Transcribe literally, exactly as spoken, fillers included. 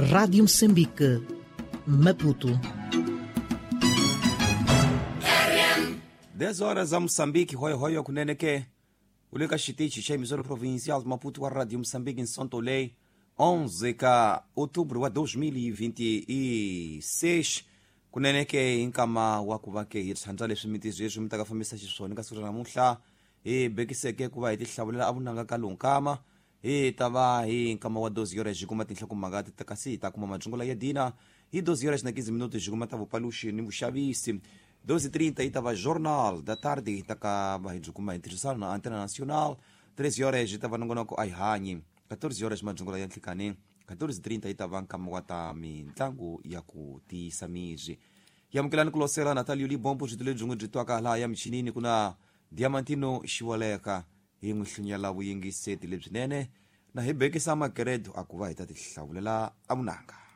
Rádio Moçambique, Maputo. dez horas a Moçambique, hoyo hoyo kuneneke. Uleka shitichi cha emisora provincial de Maputo wa Rádio Moçambique em Santo Lei, onze ka outubro wa dois mil e vinte e seis. Kuneneke inkama wakuvake yitsandzale swimitizi leswi mi ta ka fambisa xiswona ka siku ra namuntlha hi bekiseke ku va hi tihlavulela avunanga ka lunkama hi ta va hi nkama wa doze horas hi kuma tinhlakumanga ti takasi hi ta kuma majungula ya dina hi doze horas na quinze minutos hi kuma ta vupaluxi ni vuxavisi doze e trinta hi ta va jornal da tarde hi ta ka va hi kuma hi ntirhisano na antena nacional treze horas hi ta va nongonoko a hi hanyi quatorze horas majungula ya nhlikani quatorze e trinta hi ta va nkama wa ta mitlangu ya ku tiyisa mizwi yamukelani ku losela Natalio Libombo byi tile byin'we byi twaka laha ya michinini ku na Diamantino Xiwaleka hi n'wi hlunyela vuyingiseti lebyinene na hi bekisa mageredo a ku va hi ta tihlawulela avunanga.